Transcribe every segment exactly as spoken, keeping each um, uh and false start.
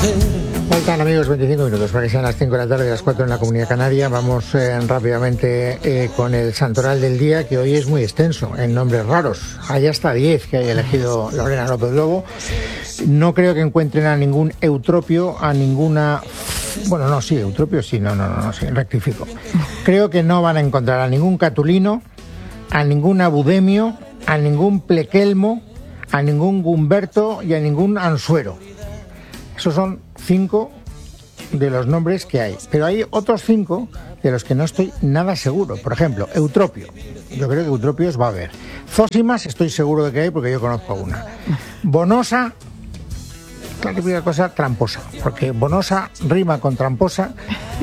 mujer. Faltan, amigos, veinticinco minutos para que sean las cinco de la tarde, las cuatro en la Comunidad Canaria. Vamos eh, rápidamente eh, con el santoral del día, que hoy es muy extenso, en nombres raros. Hay hasta diez que haya elegido Lorena López Lobo. No creo que encuentren a ningún eutropio, a ninguna... Bueno, no, sí, eutropio sí, no, no, no, no sí, rectifico. Creo que no van a encontrar a ningún catulino, a ningún abudemio, a ningún plequelmo, a ningún gumberto y a ningún ansuero. Esos son cinco de los nombres que hay. Pero hay otros cinco de los que no estoy nada seguro. Por ejemplo, eutropio. Yo creo que eutropios va a haber. Zósimas estoy seguro de que hay porque yo conozco una. Bonosa, la típica cosa tramposa. Porque bonosa rima con tramposa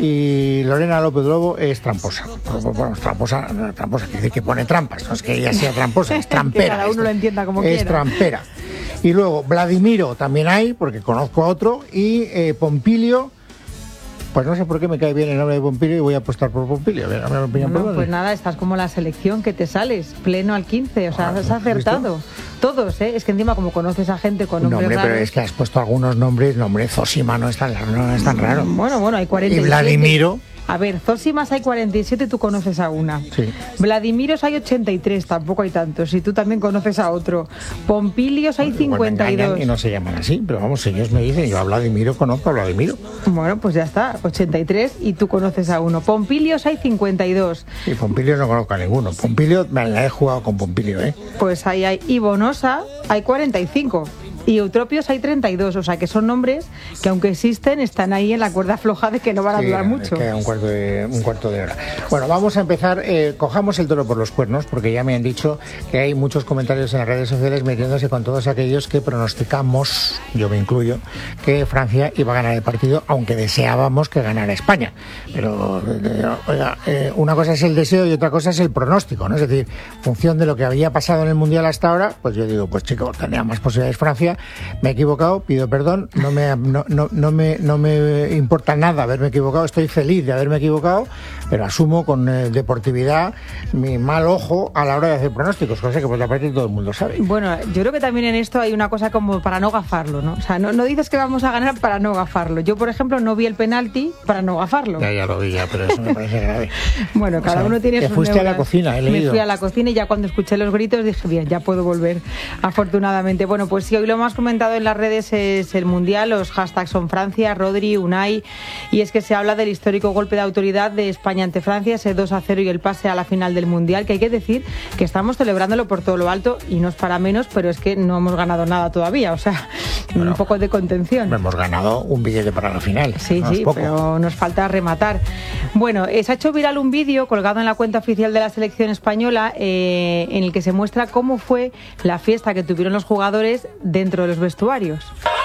y Lorena López Lobo es tramposa. Bueno, tramposa, tramposa quiere decir que pone trampas. No es que ella sea tramposa, es trampera. Que cada uno lo entienda como quiera. Es trampera. Y luego Vladimiro también hay, porque conozco a otro, y eh, Pompilio, pues no sé por qué me cae bien el nombre de Pompilio y voy a apostar por Pompilio. A ver, a ver, opinión, no, por pues nada, estás como la selección que te sales, pleno al quince, o sea, ah, has acertado. ¿visto? Todos, ¿eh? Es que encima como conoces a gente con nombres nombre, raros... pero es que has puesto algunos nombres, nombre Zósima no es tan, no es tan raro. Bueno, bueno, hay cuarenta y siete. Y Vladimiro... A ver, Zósimas hay cuarenta y siete, tú conoces a una. Sí. Vladimiros hay ochenta y tres, tampoco hay tantos, y tú también conoces a otro. Pompilios hay cincuenta y dos. Bueno, y no se llaman así, pero vamos, ellos me dicen, yo a Vladimiro conozco a Vladimiro. Bueno, pues ya está, ochenta y tres y tú conoces a uno. Pompilios hay cincuenta y dos. Y Pompilio no conozco a ninguno. Pompilio, me la he jugado con Pompilio, ¿eh? Pues ahí hay. Y Bonosa hay cuarenta y cinco. Y eutropios hay treinta y dos, o sea que son nombres que aunque existen están ahí en la cuerda floja de que no van a sí, durar mucho. Queda un cuarto de, un cuarto de hora. Bueno, vamos a empezar, eh, cojamos el toro por los cuernos, porque ya me han dicho que hay muchos comentarios en las redes sociales metiéndose con todos aquellos que pronosticamos, yo me incluyo, que Francia iba a ganar el partido, aunque deseábamos que ganara España. Pero, eh, oiga, eh, una cosa es el deseo y otra cosa es el pronóstico, ¿no? Es decir, en función de lo que había pasado en el Mundial hasta ahora, pues yo digo, pues chicos, tenía más posibilidades Francia. Me he equivocado, pido perdón, no me, no, no, no, me, no me importa nada haberme equivocado, estoy feliz de haberme equivocado, pero asumo con eh, deportividad mi mal ojo a la hora de hacer pronósticos, cosa que por la parte todo el mundo sabe. Bueno, yo creo que también en esto hay una cosa como para no gafarlo, ¿no? O sea, no, no dices que vamos a ganar para no gafarlo. Yo, por ejemplo, no vi el penalti para no gafarlo. Ya, ya lo vi, ya, pero eso me parece grave. Bueno, cada o sea, uno tiene sus Te fuiste neuras. A la cocina, he leído. Me fui a la cocina y ya cuando escuché los gritos dije, bien, ya puedo volver, afortunadamente. Bueno, pues sí, hoy lo más comentado en las redes es el Mundial, los hashtags son Francia, Rodri, Unai, y es que se habla del histórico golpe de autoridad de España ante Francia, ese dos a cero y el pase a la final del Mundial, que hay que decir que estamos celebrándolo por todo lo alto y no es para menos, pero es que no hemos ganado nada todavía, o sea, bueno, un poco de contención. Hemos ganado un billete para la final. Sí, no sí, pero nos falta rematar. Bueno, eh, se ha hecho viral un vídeo colgado en la cuenta oficial de la selección española eh, en el que se muestra cómo fue la fiesta que tuvieron los jugadores dentro de los vestuarios.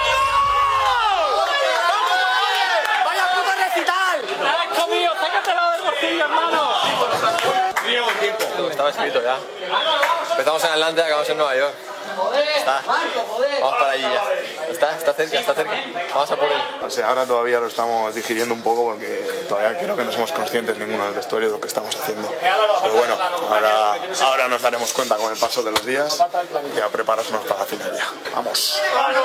¡Vaya puto recital! ¡Has comido! ¡Sácatelo del bolsillo, hermano! Estaba escrito ya. Empezamos en Atlanta y acabamos en Nueva York. Está. Vamos para allí ya. Está, está cerca, está cerca. Vamos a por él. O sea, ahora todavía lo estamos digiriendo un poco porque todavía creo que no somos conscientes ninguno del vestuario de lo que estamos haciendo. Pero bueno, ahora, ahora nos daremos cuenta con el paso de los días y a prepararnos para la final ya. ¡Vamos!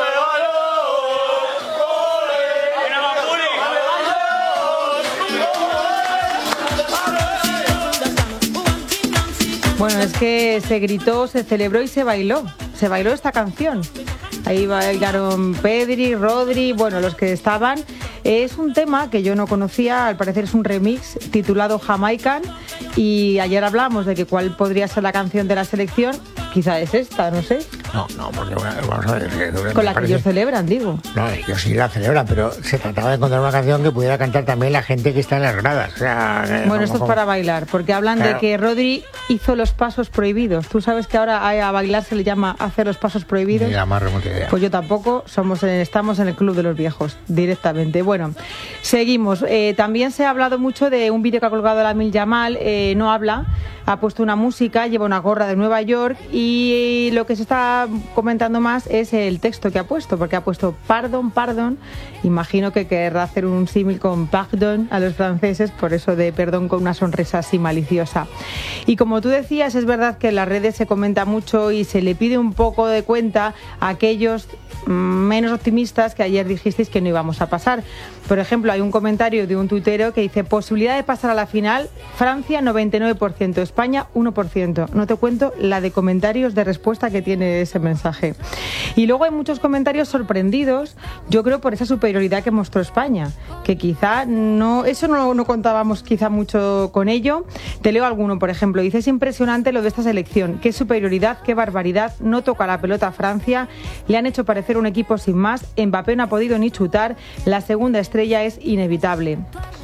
Bueno, es que se gritó, se celebró y se bailó. Se bailó esta canción. Ahí bailaron Pedri, Rodri, bueno, los que estaban. Es un tema que yo no conocía, al parecer es un remix titulado Jamaican. Y ayer hablamos de que cuál podría ser la canción de la selección. Quizá es esta, no sé. No, no, porque bueno, vamos a ver. Que Con la parece... que ellos celebran, digo. No, ellos sí la celebran, pero se trataba de encontrar una canción que pudiera cantar también la gente que está en las gradas. O sea, bueno, como, esto es como... para bailar, porque hablan claro. de que Rodri hizo los pasos prohibidos. Tú sabes que ahora a bailar se le llama hacer los pasos prohibidos. Ni la más remota idea. Pues yo tampoco, somos en, estamos en el club de los viejos, directamente. Bueno, seguimos. Eh, también se ha hablado mucho de un vídeo que ha colgado Lamine Yamal, eh, no habla, ha puesto una música, lleva una gorra de Nueva York y lo que se está está comentando más es el texto que ha puesto, porque ha puesto pardon, pardon. Imagino que querrá hacer un símil con pardon a los franceses, por eso de perdón con una sonrisa así maliciosa. Y como tú decías, es verdad que en las redes se comenta mucho y se le pide un poco de cuenta a aquellos menos optimistas que ayer dijisteis que no íbamos a pasar. Por ejemplo, hay un comentario de un tuitero que dice: posibilidad de pasar a la final, Francia noventa y nueve por ciento, España uno por ciento. No te cuento la de comentarios de respuesta que tiene ese mensaje. Y luego hay muchos comentarios sorprendidos, yo creo, por esa superioridad que mostró España, que quizá no, eso no, no contábamos quizá mucho con ello. Te leo alguno, por ejemplo, dice: es impresionante lo de esta selección, qué superioridad, qué barbaridad, no toca la pelota a Francia, le han hecho parecer un equipo sin más, Mbappé no ha podido ni chutar, la segunda estrella es inevitable.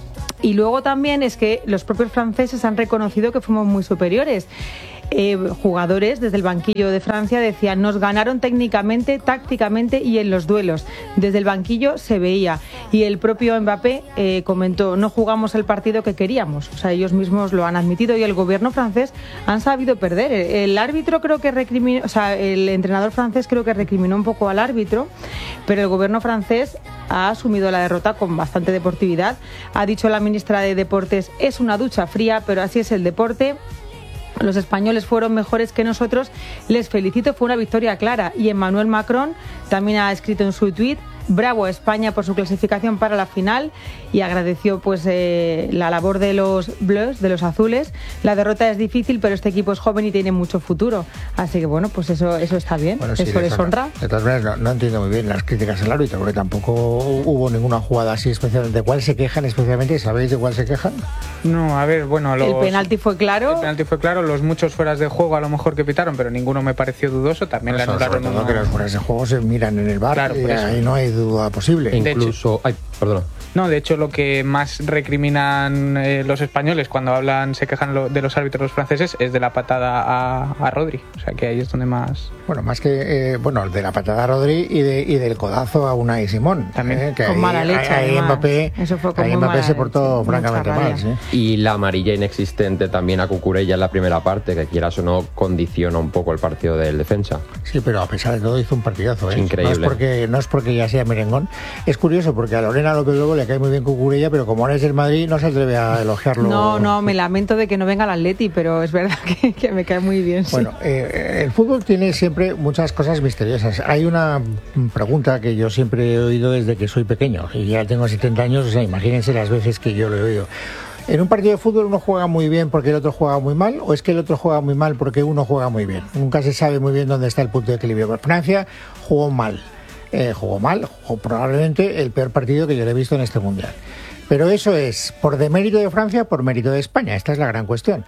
Y luego también es que los propios franceses han reconocido que fuimos muy superiores. Eh, jugadores desde el banquillo de Francia decían: nos ganaron técnicamente, tácticamente y en los duelos. Desde el banquillo se veía. Y el propio Mbappé eh, comentó: no jugamos el partido que queríamos. O sea, ellos mismos lo han admitido y el gobierno francés han sabido perder. El árbitro creo que recriminó, o sea, el entrenador francés creo que recriminó un poco al árbitro, pero el gobierno francés ha asumido la derrota con bastante deportividad. Ha dicho la ministra de Deportes: es una ducha fría, pero así es el deporte. Los españoles fueron mejores que nosotros, les felicito, fue una victoria clara. Y Emmanuel Macron también ha escrito en su tuit: bravo a España por su clasificación para la final, y agradeció pues eh, la labor de los bleus, de los azules. La derrota es difícil, pero este equipo es joven y tiene mucho futuro. Así que bueno, pues eso eso está bien, bueno, sí, eso les honra. De todas maneras, no, no entiendo muy bien las críticas al árbitro, porque tampoco hubo ninguna jugada así especial. ¿De cuál se quejan especialmente? ¿Sabéis de cuál se quejan? No, a ver, bueno... Los, el penalti fue claro. El penalti fue claro, los muchos fueras de juego a lo mejor que pitaron, pero ninguno me pareció dudoso. También le anularon uno... que los fueras de juego se miran en el bar, claro, y ahí no hay duda posible. Incluso... Ay, perdón. No, de hecho, lo que más recriminan eh, los españoles cuando hablan, se quejan lo, de los árbitros los franceses, es de la patada a, a Rodri. O sea, que ahí es donde más... Bueno, más que... Eh, bueno, de la patada a Rodri y, de, y del codazo a Unai Simón. También. Eh, que con ahí, mala leche, ahí Mbappé, Eso fue ahí Mbappé se portó francamente mal. ¿Sí? Y la amarilla inexistente también a Cucurella en la primera parte, que quieras o no, condiciona un poco el partido del defensa. Sí, pero a pesar de todo hizo un partidazo. ¿eh? Increíble. No es, porque, no es porque ya sea merengón. Es curioso porque a Lorena López luego le cae muy bien Cucurella, pero como ahora es del Madrid no se atreve a elogiarlo. No, no, me lamento de que no venga el Atleti, pero es verdad que, que me cae muy bien. Sí. Bueno, eh, el fútbol tiene siempre muchas cosas misteriosas. Hay una pregunta que yo siempre he oído desde que soy pequeño, y ya tengo setenta años, o sea, imagínense las veces que yo lo he oído. ¿En un partido de fútbol uno juega muy bien porque el otro juega muy mal, o es que el otro juega muy mal porque uno juega muy bien? Nunca se sabe muy bien dónde está el punto de equilibrio. Pero Francia jugó mal, eh, jugó mal, jugó probablemente el peor partido que yo le he visto en este Mundial. Pero eso es por demérito de Francia, por mérito de España. Esta es la gran cuestión.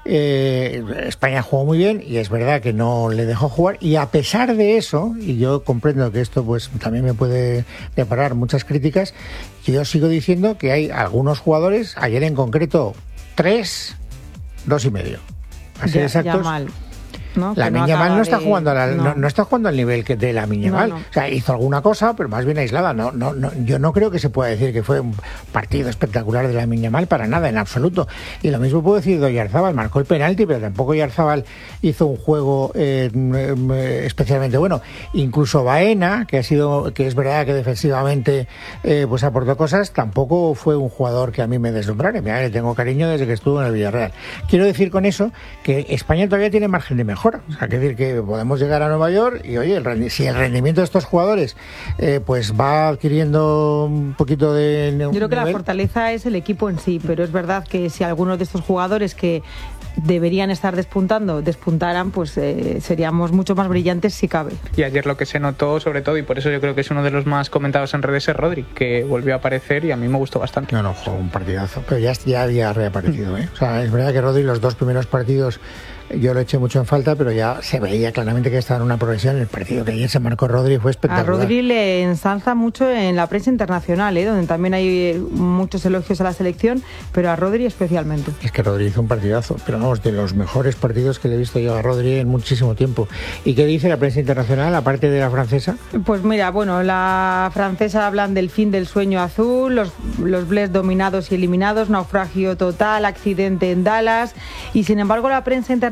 Eh, España jugó muy bien y es verdad que no le dejó jugar, y a pesar de eso, y yo comprendo que esto pues también me puede deparar muchas críticas, yo sigo diciendo que hay algunos jugadores, ayer en concreto tres, dos y medio. Así ya, exactos. Ya mal. ¿no? La no Miñamal no está de... jugando a la, no. No, no está jugando al nivel que de la Miñamal. No, no. O sea, hizo alguna cosa, pero más bien aislada. No, no, no, yo no creo que se pueda decir que fue un partido espectacular de la Miñamal, para nada, en absoluto. Y lo mismo puedo decir de Oyarzábal, marcó el penalti, pero tampoco Oyarzábal hizo un juego eh, eh, especialmente bueno. Incluso Baena, que ha sido, que es verdad que defensivamente eh, pues aportó cosas, tampoco fue un jugador que a mí me deslumbrara. Mira, le tengo cariño desde que estuvo en el Villarreal. Quiero decir con eso que España todavía tiene margen de mejora. O sea, que decir que podemos llegar a Nueva York y, oye, el, si el rendimiento de estos jugadores eh, pues va adquiriendo un poquito de... Yo creo que nivel. La fortaleza es el equipo en sí, pero es verdad que si algunos de estos jugadores que deberían estar despuntando, despuntaran, pues eh, seríamos mucho más brillantes si cabe. Y ayer lo que se notó sobre todo, y por eso yo creo que es uno de los más comentados en redes, es Rodri, que volvió a aparecer y a mí me gustó bastante. No, no, jugó un partidazo, pero ya, ya había reaparecido, ¿eh? O sea, es verdad que Rodri los dos primeros partidos yo lo eché mucho en falta, pero ya se veía claramente que estaba en una progresión. El partido que ayer se marcó Rodri fue espectacular. A Rodri le ensalza mucho en la prensa internacional, ¿eh? Donde también hay muchos elogios a la selección, pero a Rodri especialmente. Es que Rodri hizo un partidazo, pero vamos, de los mejores partidos que le he visto yo a Rodri en muchísimo tiempo. ¿Y qué dice la prensa internacional, aparte de la francesa? Pues mira, bueno, la francesa hablan del fin del sueño azul, los, los Bleus dominados y eliminados, naufragio total, accidente en Dallas, y sin embargo la prensa internacional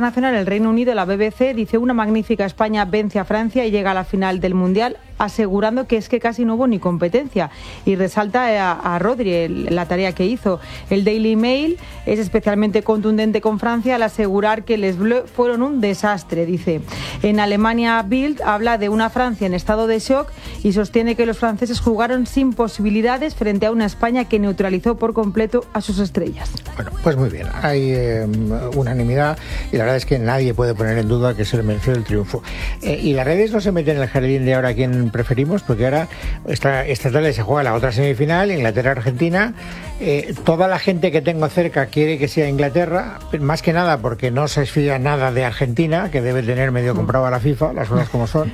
internacional, el Reino Unido, la B B C, dice una magnífica España vence a Francia y llega a la final del Mundial, asegurando que es que casi no hubo ni competencia. Y resalta a, a Rodri el, la tarea que hizo. El Daily Mail es especialmente contundente con Francia al asegurar que les Bleus fueron un desastre, dice. En Alemania, Bild habla de una Francia en estado de shock y sostiene que los franceses jugaron sin posibilidades frente a una España que neutralizó por completo a sus estrellas. Bueno, pues muy bien, hay eh, unanimidad y la verdad es que nadie puede poner en duda que se le mereció el triunfo. Eh, y las redes no se meten en el jardín de ahora quién preferimos, porque ahora esta, esta tarde se juega la otra semifinal, Inglaterra-Argentina. Eh, toda la gente que tengo cerca quiere que sea Inglaterra, más que nada porque no se fía nada de Argentina, que debe tener medio comprado a la FIFA, las cosas como son,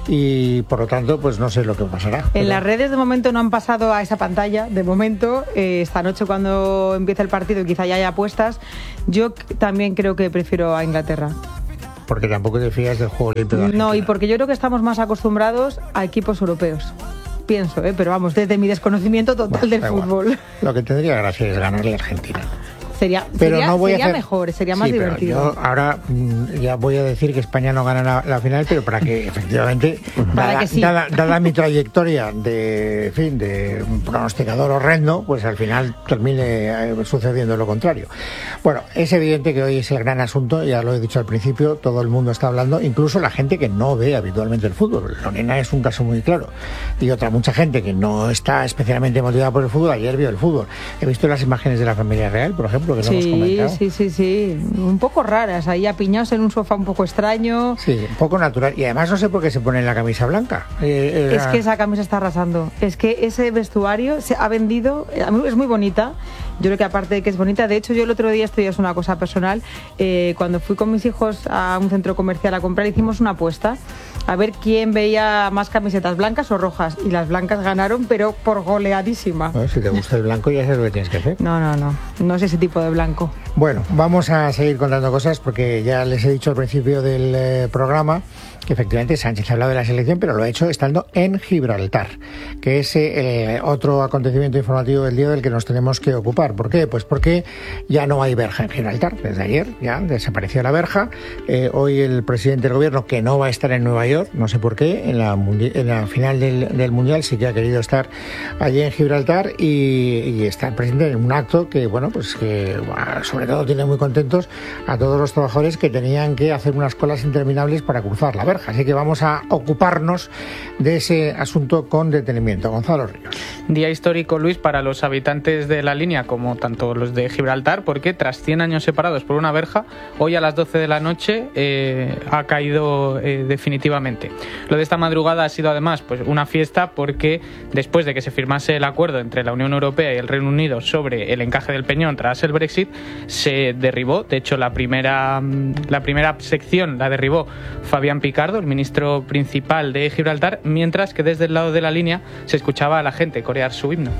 y por lo tanto pues no sé lo que pasará. En pero... las redes de momento no han pasado a esa pantalla, de momento, eh, esta noche cuando empiece el partido quizá ya haya apuestas. Yo también creo que prefiero a Inglaterra. Porque tampoco te fías del juego olímpico de Argentina. No, y porque yo creo que estamos más acostumbrados a equipos europeos. Pienso, ¿eh? Pero vamos, desde mi desconocimiento total bueno, del fútbol. Igual. Lo que tendría gracia es ganarle a Argentina. Sería, pero sería, no voy sería a hacer... mejor, sería más sí, divertido. Yo ahora mm, ya voy a decir que España no gana la, la final, pero para que efectivamente, para dada, que sí. dada, dada mi trayectoria de, en fin, de pronosticador horrendo, pues al final termine eh, sucediendo lo contrario. Bueno, es evidente que hoy es el gran asunto, ya lo he dicho al principio, todo el mundo está hablando, incluso la gente que no ve habitualmente el fútbol. Lorena es un caso muy claro. Y otra mucha gente que no está especialmente motivada por el fútbol, ayer vio el fútbol. He visto las imágenes de la familia real, por ejemplo, que no sí. hemos comentado. Sí, sí, sí, un poco raras, ahí apiñados en un sofá un poco extraño. Sí, un poco natural. Y además no sé por qué se ponen la camisa blanca. Eh, es que esa camisa está arrasando. Es que ese vestuario se ha vendido, es muy bonita. Yo creo que aparte de que es bonita, de hecho yo el otro día, esto ya es una cosa personal, eh, cuando fui con mis hijos a un centro comercial a comprar, hicimos una apuesta a ver quién veía más camisetas blancas o rojas, y las blancas ganaron, pero por goleadísima. Bueno, si te gusta el blanco ya sabes lo que tienes que hacer. No, no, no, no es ese tipo de blanco. Bueno, vamos a seguir contando cosas porque ya les he dicho al principio del eh, programa que efectivamente Sánchez ha hablado de la selección, pero lo ha hecho estando en Gibraltar, que es eh, otro acontecimiento informativo del día del que nos tenemos que ocupar. ¿Por qué? Pues porque ya no hay verja en Gibraltar. Desde ayer ya desapareció la verja. Eh, hoy el presidente del gobierno, que no va a estar en Nueva York, no sé por qué, en la, en la final del, del Mundial sí que ha querido estar allí en Gibraltar y, y está presente en un acto que, bueno, pues que bueno, sobre todo tiene muy contentos a todos los trabajadores que tenían que hacer unas colas interminables para cruzar la verja. Así que vamos a ocuparnos de ese asunto con detenimiento. Gonzalo Ríos. Día histórico, Luis, para los habitantes de la línea, como tanto los de Gibraltar, porque tras cien años separados por una verja, hoy a las doce de la noche eh, ha caído eh, definitivamente. Lo de esta madrugada ha sido además pues una fiesta porque después de que se firmase el acuerdo entre la Unión Europea y el Reino Unido sobre el encaje del Peñón tras el Brexit, se derribó. De hecho, la primera, la primera sección la derribó Fabián Picardo, el ministro principal de Gibraltar, mientras que desde el lado de la línea se escuchaba a la gente corear su himno.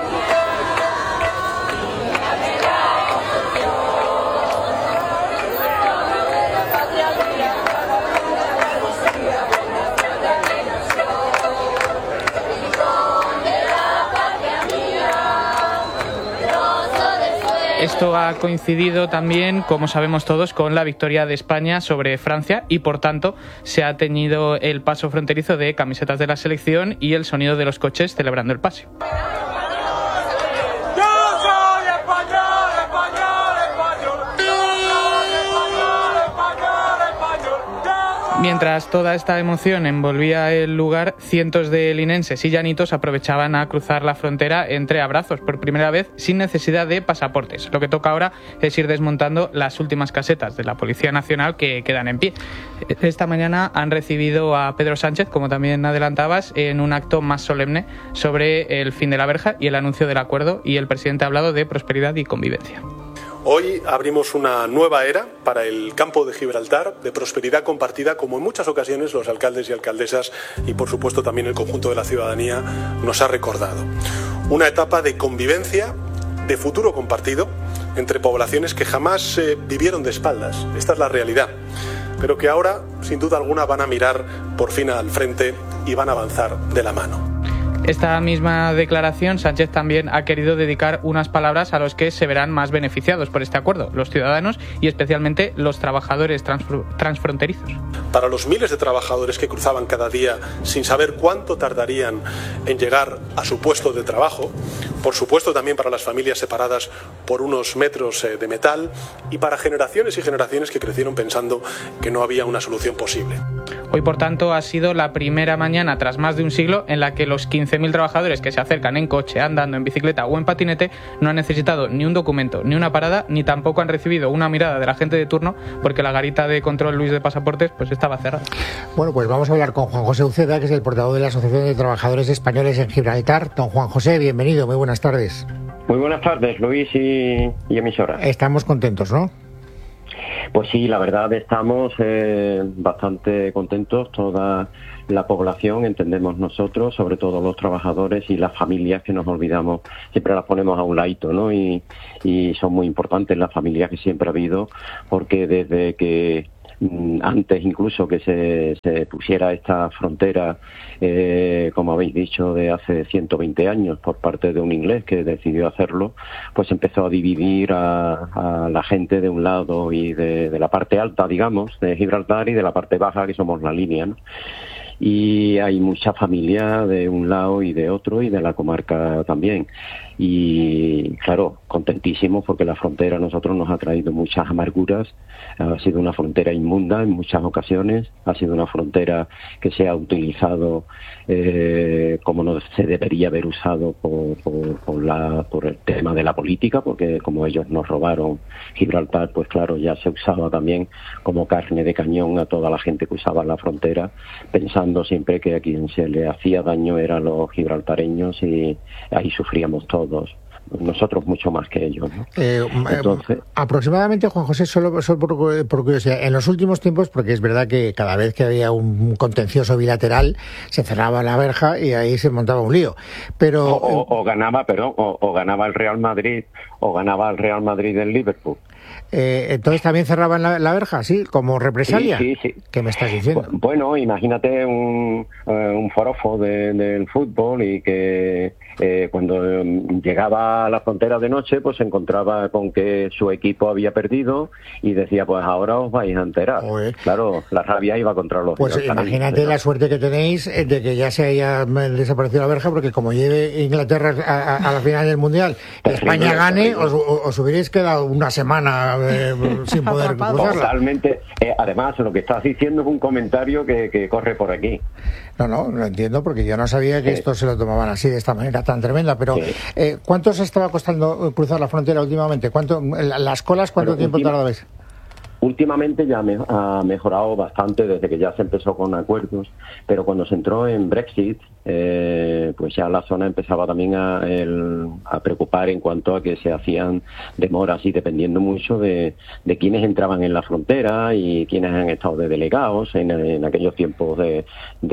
Esto ha coincidido también, como sabemos todos, con la victoria de España sobre Francia y, por tanto, se ha teñido el paso fronterizo de camisetas de la selección y el sonido de los coches celebrando el pase. Mientras toda esta emoción envolvía el lugar, cientos de linenses y llanitos aprovechaban a cruzar la frontera entre abrazos por primera vez sin necesidad de pasaportes. Lo que toca ahora es ir desmontando las últimas casetas de la Policía Nacional que quedan en pie. Esta mañana han recibido a Pedro Sánchez, como también adelantabas, en un acto más solemne sobre el fin de la verja y el anuncio del acuerdo, y el presidente ha hablado de prosperidad y convivencia. Hoy abrimos una nueva era para el campo de Gibraltar, de prosperidad compartida, como en muchas ocasiones los alcaldes y alcaldesas y por supuesto también el conjunto de la ciudadanía nos ha recordado. Una etapa de convivencia, de futuro compartido, entre poblaciones que jamás eh, vivieron de espaldas. Esta es la realidad, pero que ahora, sin duda alguna, van a mirar por fin al frente y van a avanzar de la mano. Esta misma declaración, Sánchez también ha querido dedicar unas palabras a los que se verán más beneficiados por este acuerdo, los ciudadanos y especialmente los trabajadores transfr- transfronterizos. Para los miles de trabajadores que cruzaban cada día sin saber cuánto tardarían en llegar a su puesto de trabajo, por supuesto también para las familias separadas por unos metros de metal y para generaciones y generaciones que crecieron pensando que no había una solución posible. Hoy, por tanto, ha sido la primera mañana tras más de un siglo en la que los quince mil trabajadores que se acercan en coche, andando, en bicicleta o en patinete no han necesitado ni un documento, ni una parada, ni tampoco han recibido una mirada del agente de turno porque la garita de control Luis de pasaportes pues estaba cerrada. Bueno, pues vamos a hablar con Juan José Uceda, que es el portavoz de la Asociación de Trabajadores Españoles en Gibraltar. Don Juan José, bienvenido, muy buenas tardes. Muy buenas tardes, Luis y, y emisora. Estamos contentos, ¿no? Pues sí, la verdad estamos eh, bastante contentos, toda la población, entendemos nosotros, sobre todo los trabajadores y las familias que nos olvidamos, siempre las ponemos a un ladito, ¿no? Y, y son muy importantes las familias que siempre ha habido, porque desde que antes incluso que se, se pusiera esta frontera, eh, como habéis dicho, de hace ciento veinte años por parte de un inglés que decidió hacerlo, pues empezó a dividir a, a la gente de un lado y de, de la parte alta, digamos, de Gibraltar, y de la parte baja, que somos la línea, ¿no? Y hay mucha familia de un lado y de otro, y de la comarca también. Y claro, contentísimos porque la frontera a nosotros nos ha traído muchas amarguras. Ha sido una frontera inmunda en muchas ocasiones, ha sido una frontera que se ha utilizado eh, como no se debería haber usado por, por, por, la, por el tema de la política, porque como ellos nos robaron Gibraltar, pues claro, ya se usaba también como carne de cañón a toda la gente que usaba la frontera, pensando siempre que a quien se le hacía daño eran los gibraltareños, y ahí sufríamos todos. Nosotros mucho más que ellos, ¿no? Eh, Entonces, aproximadamente, Juan José, solo, solo por, por curiosidad, en los últimos tiempos, porque es verdad que cada vez que había un contencioso bilateral se cerraba la verja y ahí se montaba un lío, pero o, o, o ganaba, perdón, o, o ganaba el Real Madrid o ganaba el Real Madrid del Liverpool. Eh, entonces también cerraban la, la verja, ¿sí? ¿Como represalia? Sí, sí, sí. ¿Qué me estás diciendo? Bueno, imagínate un, uh, un forofo de, del fútbol y que eh, cuando um, llegaba a la frontera de noche, pues se encontraba con que su equipo había perdido y decía, pues ahora os vais a enterar. Oye. Claro, la rabia iba contra los... Pues imagínate pero... la suerte que tenéis de que ya se haya desaparecido la verja, porque como lleve Inglaterra a, a, a la final del Mundial y España gane, os, os hubierais quedado una semana eh, sin poder cruzarla. Totalmente. Eh, además, lo que estás diciendo es un comentario que, que corre por aquí. No, no, lo entiendo, porque yo no sabía que sí. Esto se lo tomaban así, de esta manera tan tremenda, pero sí. eh, ¿cuánto se estaba costando cruzar la frontera últimamente? ¿Cuánto, las colas, cuánto pero tiempo tardabais? Últimamente ya me, ha mejorado bastante desde que ya se empezó con acuerdos, pero cuando se entró en Brexit, eh, pues ya la zona empezaba también a, el, a preocupar en cuanto a que se hacían demoras, y dependiendo mucho de, de quiénes entraban en la frontera y quiénes han estado de delegados en, en aquellos tiempos de,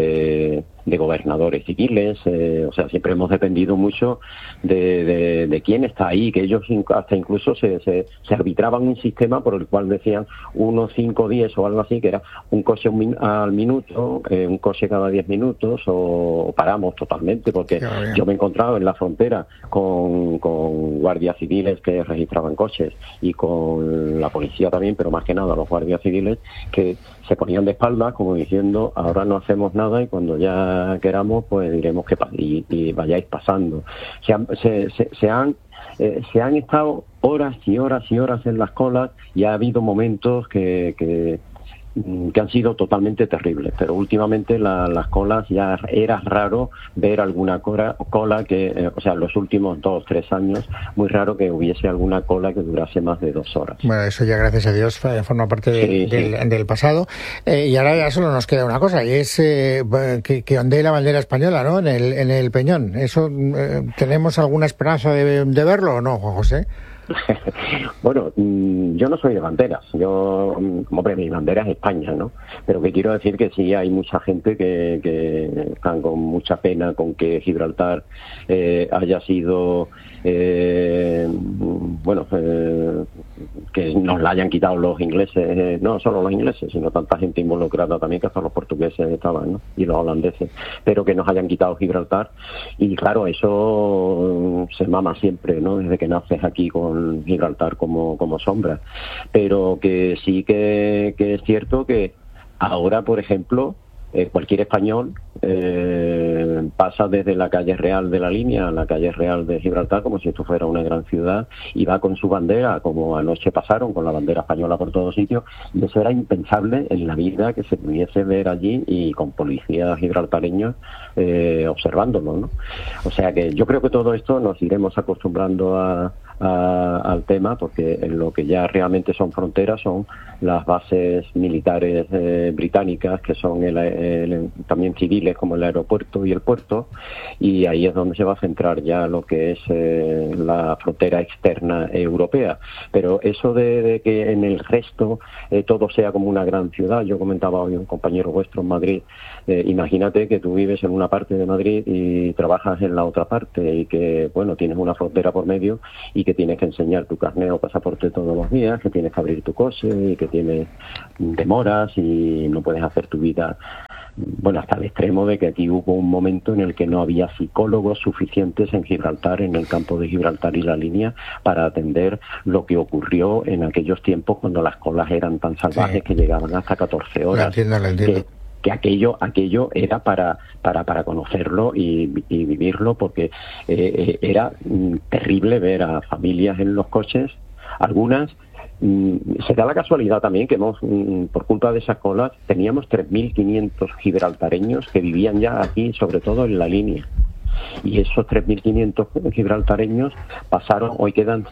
de, de gobernadores civiles. Eh, o sea, siempre hemos dependido mucho de, de, de quién está ahí, que ellos hasta incluso se, se, se arbitraban un sistema por el cual decían unos cinco, diez o algo así, que era un coche un min, al minuto, eh, un coche cada diez minutos, o paramos totalmente, porque yo me he encontrado en la frontera con, con guardias civiles que registraban coches y con la policía también, pero más que nada los guardias civiles que se ponían de espaldas como diciendo, ahora no hacemos nada y cuando ya queramos pues diremos que y, y vayáis pasando. Se han, se, se, se han Eh, se han estado horas y horas y horas en las colas, y ha habido momentos que, que, que han sido totalmente terribles, pero últimamente la, las colas ya era raro ver alguna cola, cola que, eh, o sea, en los últimos dos, tres años, muy raro que hubiese alguna cola que durase más de dos horas. Bueno, eso ya gracias a Dios forma parte de, sí, del, sí. del pasado, eh, y ahora ya solo nos queda una cosa, y es eh, que, que ondee la bandera española, ¿no?, en el, en el Peñón. ¿Eso eh, tenemos alguna esperanza de, de verlo o no, Juan José? Bueno, yo no soy de banderas, yo, hombre, mi bandera es España, ¿no? Pero que quiero decir que sí hay mucha gente que, que están con mucha pena con que Gibraltar eh, haya sido, eh, bueno, eh, que nos la hayan quitado los ingleses, eh, no solo los ingleses, sino tanta gente involucrada también, que hasta los portugueses estaban, ¿no? Y los holandeses, pero que nos hayan quitado Gibraltar. Y claro, eso se mama siempre, ¿no? Desde que naces aquí con Gibraltar como, como sombra. Pero que sí que, que es cierto que ahora, por ejemplo, eh, cualquier español eh, pasa desde la calle Real de la Línea a la calle Real de Gibraltar como si esto fuera una gran ciudad, y va con su bandera, como anoche pasaron, con la bandera española por todos sitios, y eso era impensable en la vida que se pudiese ver allí, y con policías gibraltareños eh, observándolo, ¿no? O sea que yo creo que todo esto nos iremos acostumbrando a A, al tema, porque en lo que ya realmente son fronteras son las bases militares eh, británicas, que son el, el, también civiles, como el aeropuerto y el puerto, y ahí es donde se va a centrar ya lo que es eh, la frontera externa europea. Pero eso de, de que en el resto eh, todo sea como una gran ciudad, yo comentaba hoy un compañero vuestro en Madrid, eh, imagínate que tú vives en una parte de Madrid y trabajas en la otra parte, y que, bueno, tienes una frontera por medio, y que tienes que enseñar tu carnet o pasaporte todos los días, que tienes que abrir tu coche, y que tienes demoras y no puedes hacer tu vida. Bueno, hasta el extremo de que aquí hubo un momento en el que no había psicólogos suficientes en Gibraltar, en el campo de Gibraltar y la Línea, para atender lo que ocurrió en aquellos tiempos cuando las colas eran tan salvajes, sí, que llegaban hasta catorce horas. Lo entiendo, lo entiendo. Que, que aquello aquello era para para para conocerlo y, y vivirlo, porque eh, era mm, terrible ver a familias en los coches, algunas. Mm, se da la casualidad también que hemos, mm, por culpa de esas colas, teníamos tres mil quinientos gibraltareños que vivían ya aquí, sobre todo en la Línea. Y esos tres mil quinientos gibraltareños pasaron, hoy quedan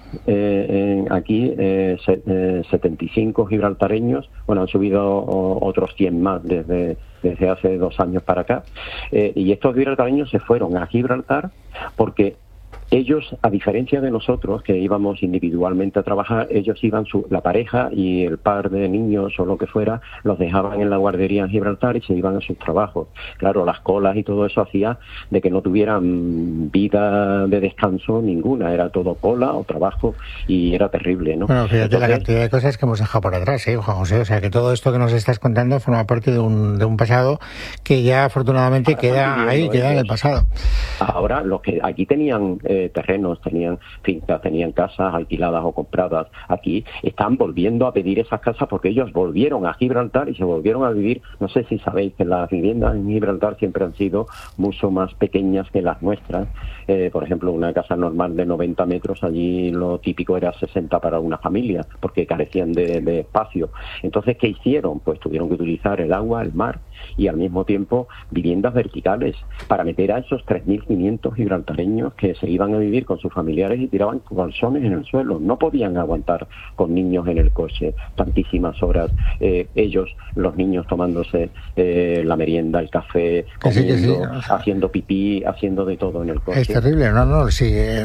eh, en, aquí eh, se, eh, setenta y cinco gibraltareños, bueno, han subido o, otros cien más desde, desde hace dos años para acá, eh, y estos gibraltareños se fueron a Gibraltar porque ellos, a diferencia de nosotros, que íbamos individualmente a trabajar, ellos iban, su, la pareja y el par de niños o lo que fuera, los dejaban en la guardería en Gibraltar y se iban a sus trabajos. Claro, las colas y todo eso hacía de que no tuvieran vida de descanso ninguna, era todo cola o trabajo, y era terrible, ¿no? Bueno, fíjate Entonces, la cantidad de cosas que hemos dejado por atrás, ¿eh, Juan José? O sea, que todo esto que nos estás contando forma parte de un, de un pasado que ya afortunadamente queda ahí, queda en el pasado. Ahora, los que aquí tenían eh, terrenos, tenían fincas, tenían casas alquiladas o compradas aquí, están volviendo a pedir esas casas porque ellos volvieron a Gibraltar y se volvieron a vivir. No sé si sabéis que las viviendas en Gibraltar siempre han sido mucho más pequeñas que las nuestras. Eh, por ejemplo, una casa normal de noventa metros, allí lo típico era sesenta para una familia, porque carecían de, de espacio. Entonces, ¿qué hicieron? Pues tuvieron que utilizar el agua, el mar, y al mismo tiempo viviendas verticales para meter a esos tres mil quinientos gibraltareños que se iban a vivir con sus familiares y tiraban colchones en el suelo. No podían aguantar con niños en el coche tantísimas horas, eh, ellos, los niños, tomándose eh, la merienda, el café, comiendo, sí, sí, o sea, haciendo pipí, haciendo de todo en el coche. Es terrible, no, no, sí, eh,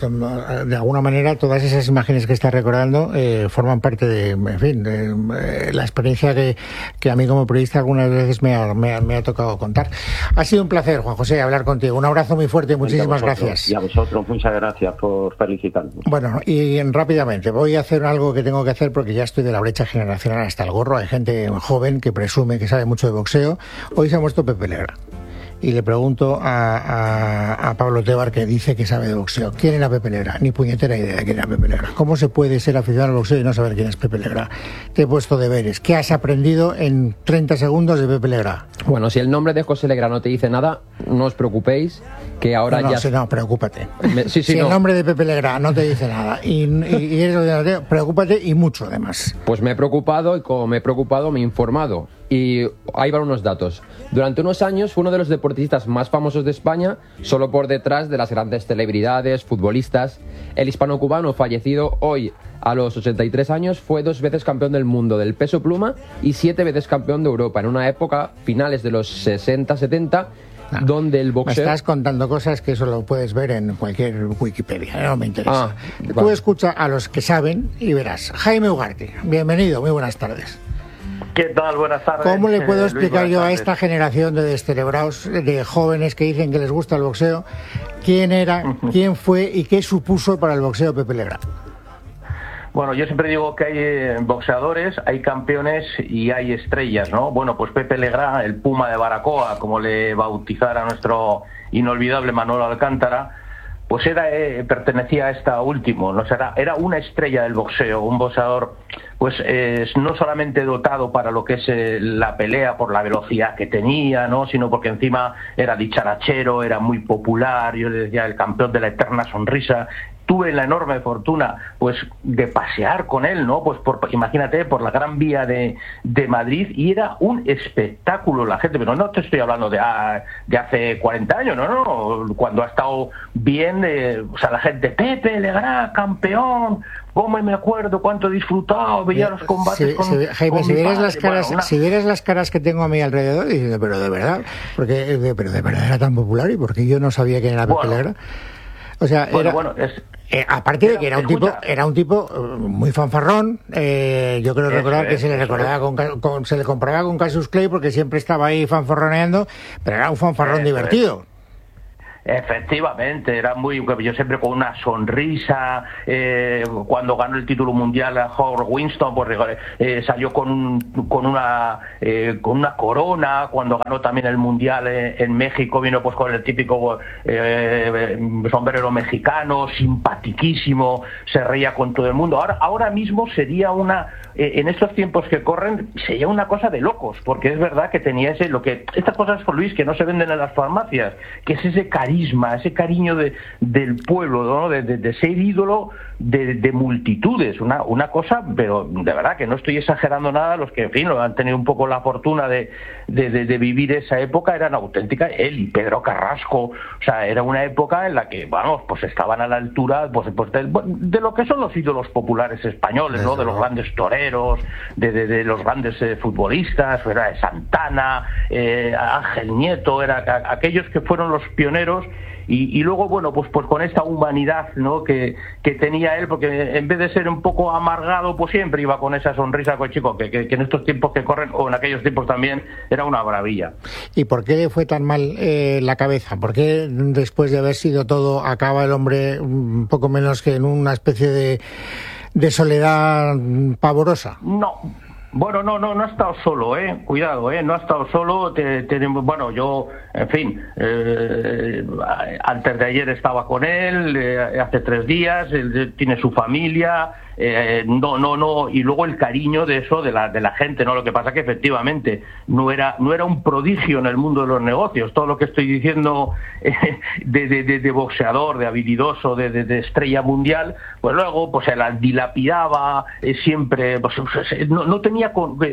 de alguna manera todas esas imágenes que estás recordando eh, forman parte de, en fin, de, eh, la experiencia que, que a mí como periodista algunas veces me ha, me, ha, me ha tocado contar. Ha sido un placer, Juan José, hablar contigo. Un abrazo muy fuerte y muchísimas gracias. Y a vosotros, muchas gracias por felicitarnos. Bueno, y rápidamente, voy a hacer algo que tengo que hacer porque ya estoy de la brecha generacional hasta el gorro. Hay gente joven que presume que sabe mucho de boxeo. Hoy se ha muerto Pepe Legra. Y le pregunto a, a, a Pablo Tebar, que dice que sabe de boxeo. ¿Quién era Pepe Legra? Ni puñetera idea de quién era Pepe Legra. ¿Cómo se puede ser aficionado al boxeo y no saber quién es Pepe Legra? Te he puesto deberes. ¿Qué has aprendido en treinta segundos de Pepe Legra? Bueno, si el nombre de José Legra no te dice nada, no os preocupéis, que ahora no, no, ya... Sí, no, preocúpate. Me, sí, sí, si no. el nombre de Pepe Legra no te dice nada y, y, y eres, preocúpate y mucho, además. Pues me he preocupado y como me he preocupado me he informado. Y ahí van unos datos. Durante unos años fue uno de los deportistas más famosos de España, solo por detrás de las grandes celebridades, futbolistas. El hispano-cubano, fallecido hoy a los ochenta y tres años, fue dos veces campeón del mundo del peso pluma y siete veces campeón de Europa, en una época, finales de los sesenta setenta, No, donde el boxeo... Me estás contando cosas que eso lo puedes ver en cualquier Wikipedia, no me interesa. Ah, Tú vale. escucha a los que saben y verás. Jaime Ugarte, bienvenido, muy buenas tardes. ¿Qué tal? Buenas tardes. ¿Cómo le puedo eh, explicar Luis, yo a tardes. esta generación de descerebrados, de jóvenes que dicen que les gusta el boxeo, quién era, quién fue y qué supuso para el boxeo Pepe Legra? Bueno, yo siempre digo que hay boxeadores, hay campeones y hay estrellas, ¿no? Bueno, pues Pepe Legrá, el Puma de Baracoa, como le bautizara nuestro inolvidable Manolo Alcántara, pues era eh, pertenecía a esta último, ¿no? O sea, era, era una estrella del boxeo, un boxeador pues eh, no solamente dotado para lo que es eh, la pelea por la velocidad que tenía, ¿no? Sino porque encima era dicharachero, era muy popular, yo le decía el campeón de la eterna sonrisa. Tuve la enorme fortuna pues de pasear con él, ¿no? Pues por, imagínate, por la Gran Vía de, de Madrid, y era un espectáculo la gente, pero no te estoy hablando de, de hace cuarenta años, no, no, cuando ha estado bien, eh, o sea, la gente, Pepe Legrá, campeón, cómo me acuerdo, cuánto he disfrutado, veía los combates si, con, si, Jaime, con si vieras padre, las caras, bueno, una... si vieras las caras que tengo a mi alrededor, diciendo, pero de verdad, porque pero de verdad era tan popular y porque yo no sabía quién era Pepe bueno, Legrá. O sea, bueno, era, bueno, es... Eh, aparte de que era un tipo, era un tipo muy fanfarrón, eh, yo creo recordar es, que se le recordaba con, con, se le comparaba con Cassius Clay porque siempre estaba ahí fanfarroneando, pero era un fanfarrón divertido. Es. Efectivamente, era muy, yo siempre con una sonrisa, eh, cuando ganó el título mundial a Howard Winston, pues eh, salió con un, con una eh, con una corona. Cuando ganó también el mundial eh, en México, vino pues con el típico eh, sombrero mexicano, simpatiquísimo, se reía con todo el mundo. Ahora, ahora mismo sería una, eh, en estos tiempos que corren, sería una cosa de locos, porque es verdad que tenía ese, lo que, estas cosas, Juan Luis, que no se venden en las farmacias, que es ese cariño, ese cariño de, del pueblo, ¿no? de, de, de ser ídolo de, de multitudes, una, una cosa, pero de verdad que no estoy exagerando nada, los que, en fin, han tenido un poco la fortuna de, de, de, de vivir esa época eran auténticas, él y Pedro Carrasco, o sea, era una época en la que, vamos, pues estaban a la altura pues, pues de, de lo que son los ídolos populares españoles, ¿no? De los grandes toreros, de, de, de los grandes eh, futbolistas, era de Santana, eh, Ángel Nieto, era a, aquellos que fueron los pioneros. Y, y luego, bueno, pues, pues con esta humanidad, ¿no? que, que tenía él, porque en vez de ser un poco amargado, pues siempre iba con esa sonrisa, pues chico, que, que, que en estos tiempos que corren, o en aquellos tiempos también, era una maravilla. ¿Y por qué le fue tan mal eh, la cabeza? ¿Por qué después de haber sido todo, acaba el hombre un poco menos que en una especie de, de soledad pavorosa? No. Bueno, no, no, no ha estado solo, eh. Cuidado, eh. No ha estado solo. Te, te, bueno, yo, en fin, eh, antes de ayer estaba con él, eh, hace tres días. Él tiene su familia. Eh, no, no, no, y luego el cariño de eso, de la, de la gente, ¿no? Lo que pasa que efectivamente no era, no era un prodigio en el mundo de los negocios. Todo lo que estoy diciendo eh, de, de, de, de boxeador, de habilidoso, de, de, de estrella mundial, pues luego pues se la dilapidaba, eh, siempre, pues, no, no tenía,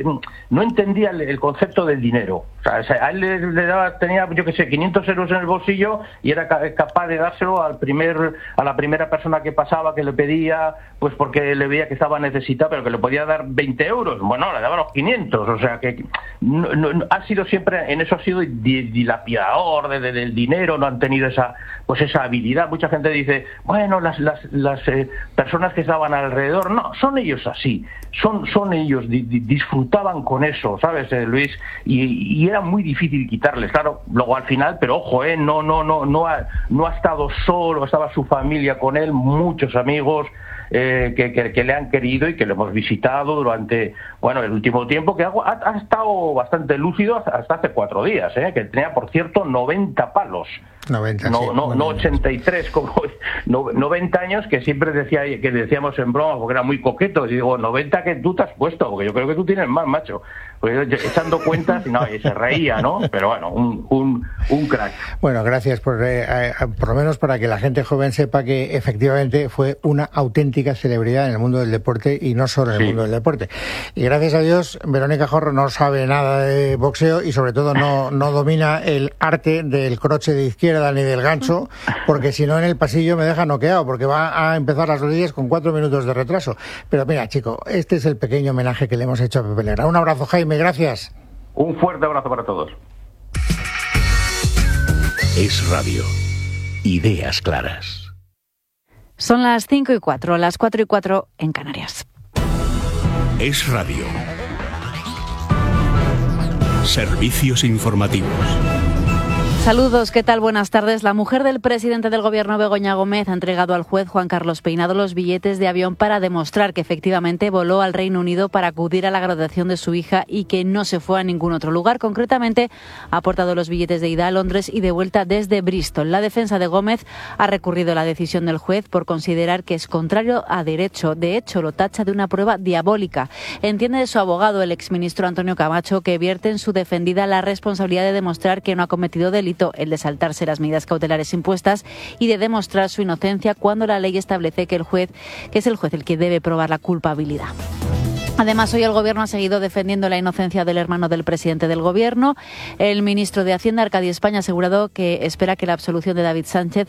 no entendía el, el concepto del dinero. O sea, a él le, le daba, tenía, yo qué sé, quinientos euros en el bolsillo y era capaz de dárselo al primer, a la primera persona que pasaba, que le pedía, pues porque le veía que estaba necesitado, pero que le podía dar veinte euros. Bueno, le daba los quinientos. O sea, que no, no, ha sido siempre, en eso ha sido dilapidador de, de, del dinero, no han tenido esa, pues esa habilidad. Mucha gente dice, bueno, las, las, las eh, personas que estaban alrededor, no, son ellos así, son, son ellos, di, di, disfrutaban con eso, ¿sabes, eh, Luis? Y, y era muy difícil quitarles, claro, luego al final, pero ojo, eh, no, no, no, no ha, no ha estado solo, estaba su familia con él, muchos amigos, Eh, que, que, que le han querido y que le hemos visitado durante, bueno, el último tiempo, que ha, ha estado bastante lúcido hasta hace cuatro días, ¿eh? Que tenía, por cierto, noventa palos. noventa, no, sí, no, no ochenta y tres, como no, noventa años, que siempre decía que decíamos en broma, porque era muy coqueto, y digo, noventa que tú te has puesto, porque yo creo que tú tienes más, macho. Pues echando cuentas, y no, y se reía, ¿no? Pero bueno, un, un, un crack. Bueno, gracias por, eh, eh, por lo menos para que la gente joven sepa que efectivamente fue una auténtica celebridad en el mundo del deporte y no solo en el sí. mundo del deporte. Y gracias a Dios, Verónica Jorro no sabe nada de boxeo y sobre todo no, no domina el arte del croche de izquierda ni del gancho, porque si no en el pasillo me deja noqueado, porque va a empezar las rodillas con cuatro minutos de retraso. Pero mira, chico, este es el pequeño homenaje que le hemos hecho a Pepe Legrá. Un abrazo, Jaime. Gracias. Un fuerte abrazo para todos. Es Radio. Ideas claras. Son las cinco y cuatro, las cuatro y cuatro en Canarias. Es Radio. Servicios informativos. Saludos, ¿qué tal? Buenas tardes. La mujer del presidente del Gobierno, Begoña Gómez, ha entregado al juez Juan Carlos Peinado los billetes de avión para demostrar que efectivamente voló al Reino Unido para acudir a la graduación de su hija y que no se fue a ningún otro lugar. Concretamente, ha aportado los billetes de ida a Londres y de vuelta desde Bristol. La defensa de Gómez ha recurrido la decisión del juez por considerar que es contrario a derecho. De hecho, lo tacha de una prueba diabólica. Entiende de su abogado, el exministro Antonio Camacho, que vierte en su defendida la responsabilidad de demostrar que no ha cometido delito, el de saltarse las medidas cautelares impuestas, y de demostrar su inocencia cuando la ley establece que el juez, que es el juez el que debe probar la culpabilidad. Además, hoy el Gobierno ha seguido defendiendo la inocencia del hermano del presidente del Gobierno. El ministro de Hacienda, Arcadio España, ha asegurado que espera que la absolución de David Sánchez,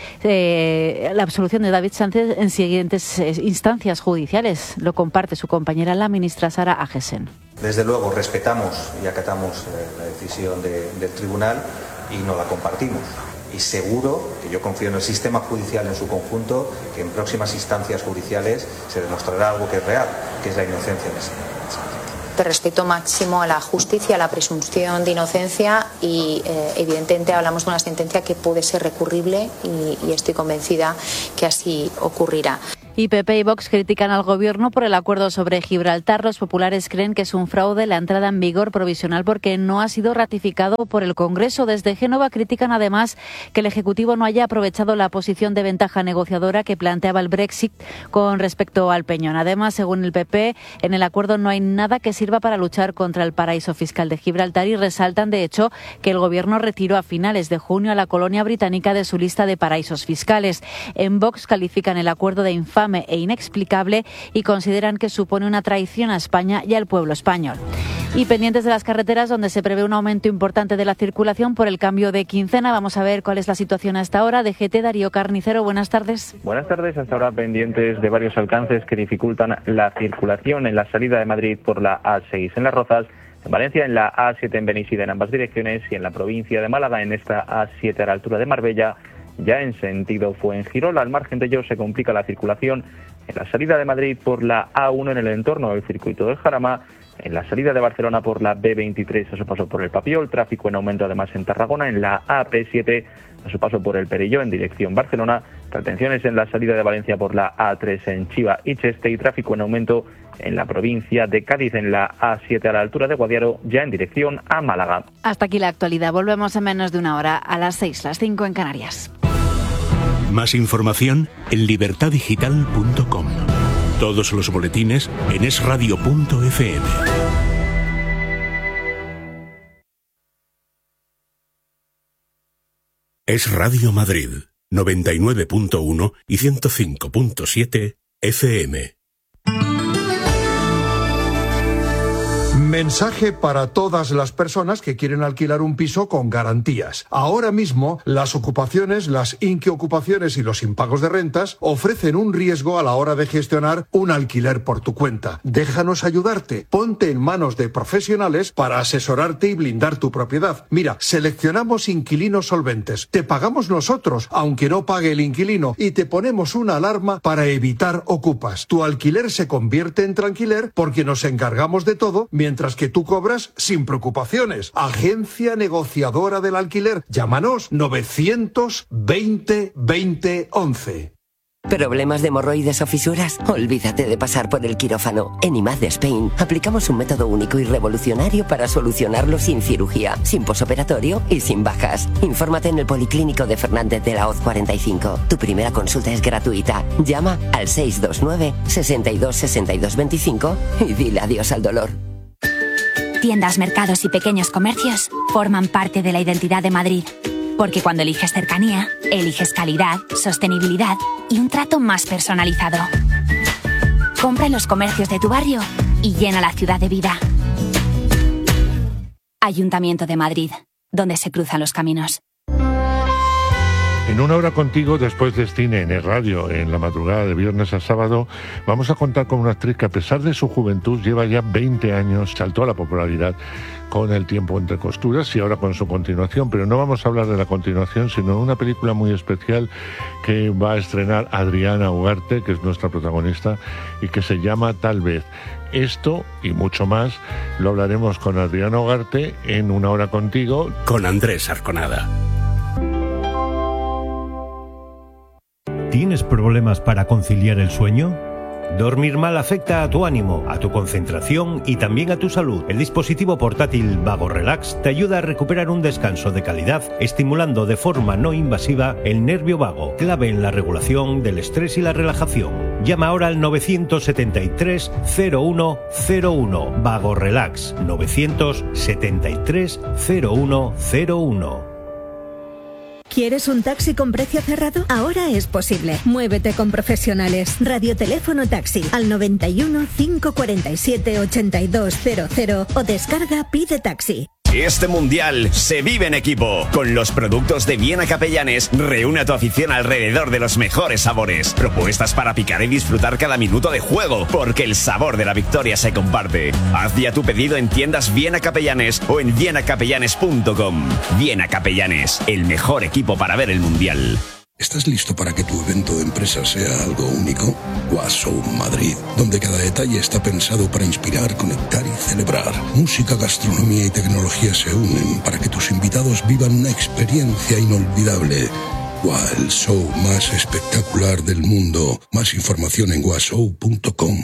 eh, la absolución de David Sánchez en siguientes eh, instancias judiciales. Lo comparte su compañera, la ministra Sara Agesen. Desde luego respetamos y acatamos eh, la decisión de, del tribunal y no la compartimos. Y seguro que yo confío en el sistema judicial en su conjunto, que en próximas instancias judiciales se demostrará algo que es real, que es la inocencia de ese señor. De respeto máximo a la justicia, a la presunción de inocencia y eh, evidentemente hablamos de una sentencia que puede ser recurrible y, y estoy convencida que así ocurrirá. Y P P y Vox critican al Gobierno por el acuerdo sobre Gibraltar. Los populares creen que es un fraude la entrada en vigor provisional porque no ha sido ratificado por el Congreso. Desde Génova critican además que el Ejecutivo no haya aprovechado la posición de ventaja negociadora que planteaba el Brexit con respecto al Peñón. Además, según el P P, en el acuerdo no hay nada que sirva para luchar contra el paraíso fiscal de Gibraltar y resaltan, de hecho, que el Gobierno retiró a finales de junio a la colonia británica de su lista de paraísos fiscales. En Vox califican el acuerdo de infame e inexplicable y consideran que supone una traición a España y al pueblo español. Y pendientes de las carreteras, donde se prevé un aumento importante de la circulación por el cambio de quincena. Vamos a ver cuál es la situación hasta ahora. D G T, Darío Carnicero, buenas tardes. Buenas tardes. Hasta ahora pendientes de varios alcances que dificultan la circulación en la salida de Madrid por la A seis en Las Rozas, en Valencia en la A siete en Benissida en ambas direcciones y en la provincia de Málaga en esta A siete a la altura de Marbella, ya en sentido Fuengirola. Al margen de ello se complica la circulación en la salida de Madrid por la A uno en el entorno del circuito del Jarama, en la salida de Barcelona por la B veintitrés a su paso por el Papiol, tráfico en aumento además en Tarragona, en la A P siete a su paso por el Perelló en dirección Barcelona, retenciones en la salida de Valencia por la A tres en Chiva y Cheste y tráfico en aumento en la provincia de Cádiz en la A siete a la altura de Guadiaro, ya en dirección a Málaga. Hasta aquí la actualidad. Volvemos en menos de una hora a las seis, las cinco en Canarias. Más información en libertad digital punto com. Todos los boletines en es radio punto efe eme. Es Radio Madrid, noventa y nueve punto uno y ciento cinco punto siete efe eme. Mensaje para todas las personas que quieren alquilar un piso con garantías. Ahora mismo, las ocupaciones, las inquiocupaciones y los impagos de rentas ofrecen un riesgo a la hora de gestionar un alquiler por tu cuenta. Déjanos ayudarte. Ponte en manos de profesionales para asesorarte y blindar tu propiedad. Mira, seleccionamos inquilinos solventes. Te pagamos nosotros, aunque no pague el inquilino, y te ponemos una alarma para evitar ocupas. Tu alquiler se convierte en tranquiler porque nos encargamos de todo, mientras que tú cobras sin preocupaciones. Agencia negociadora del alquiler. Llámanos novecientos veinte veinte once. ¿Problemas de hemorroides o fisuras? Olvídate de pasar por el quirófano. En I M A D de Spain aplicamos un método único y revolucionario para solucionarlo sin cirugía, sin posoperatorio y sin bajas. Infórmate en el Policlínico de Fernández de la Hoz cuarenta y cinco. Tu primera consulta es gratuita. Llama al seis dos nueve, seis dos, seis dos dos cinco y dile adiós al dolor. Tiendas, mercados y pequeños comercios forman parte de la identidad de Madrid. Porque cuando eliges cercanía, eliges calidad, sostenibilidad y un trato más personalizado. Compra en los comercios de tu barrio y llena la ciudad de vida. Ayuntamiento de Madrid, donde se cruzan los caminos. En una hora contigo, después de Cine en el Radio, en la madrugada de viernes a sábado, vamos a contar con una actriz que, a pesar de su juventud, lleva ya veinte años, saltó a la popularidad con El tiempo entre costuras y ahora con su continuación. Pero no vamos a hablar de la continuación, sino de una película muy especial que va a estrenar Adriana Ugarte, que es nuestra protagonista, y que se llama Tal vez. Esto y mucho más lo hablaremos con Adriana Ugarte en Una hora contigo, con Andrés Arconada. ¿Tienes problemas para conciliar el sueño? Dormir mal afecta a tu ánimo, a tu concentración y también a tu salud. El dispositivo portátil Vago Relax te ayuda a recuperar un descanso de calidad, estimulando de forma no invasiva el nervio vago, clave en la regulación del estrés y la relajación. Llama ahora al novecientos setenta y tres cero uno cero uno. Vago Relax, novecientos setenta y tres cero uno cero uno. ¿Quieres un taxi con precio cerrado? Ahora es posible. Muévete con profesionales. Radioteléfono Taxi al noventa y uno, cinco cuarenta y siete, ochenta y dos cero cero o descarga Pide Taxi. Este mundial se vive en equipo. Con los productos de Viena Capellanes, reúne a tu afición alrededor de los mejores sabores. Propuestas para picar y disfrutar cada minuto de juego, porque el sabor de la victoria se comparte. Haz ya tu pedido en tiendas Viena Capellanes o en viena capellanes punto com. Viena Capellanes, el mejor equipo para ver el mundial. ¿Estás listo para que tu evento de empresa sea algo único? Washow Madrid, donde cada detalle está pensado para inspirar, conectar y celebrar. Música, gastronomía y tecnología se unen para que tus invitados vivan una experiencia inolvidable. Wow, el show más espectacular del mundo. Más información en washow punto com.